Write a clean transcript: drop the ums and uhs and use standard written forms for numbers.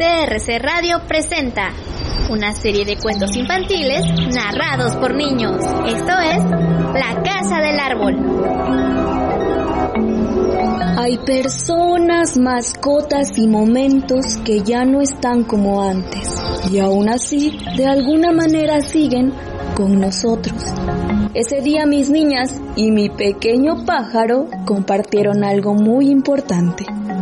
TRC Radio presenta una serie de cuentos infantiles narrados por niños. Esto es La Casa del Árbol. Hay personas, mascotas y momentos que ya no están como antes, y aún así, de alguna manera siguen con nosotros. Ese día mis niñas y mi pequeño pájaro compartieron algo muy importante.